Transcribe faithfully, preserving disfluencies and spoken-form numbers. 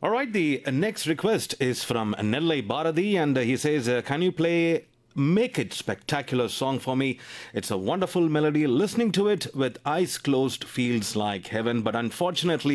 All right, the next request is from Nellai Bharati, and he says, uh, Can you play Make It Spectacular song for me? It's a wonderful melody. Listening to it with eyes closed feels like heaven, but unfortunately,